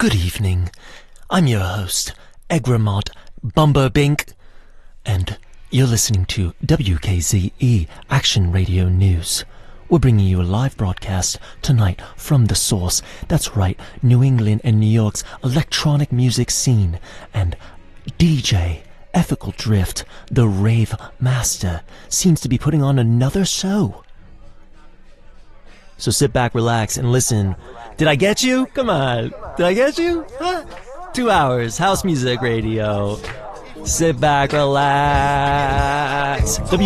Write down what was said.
Good evening. I'm your host, Egremont Bumberbink, and you're listening to WKZE Action Radio News. We're bringing you a live broadcast tonight from the source. That's right, New England and New York's electronic music scene. And DJ Ethical Drift, the rave master, seems to be putting on another show. So sit back, relax, and listen. Did I get you? Come on. Did I get you? Huh? 2 hours, house music radio. Sit back, relax.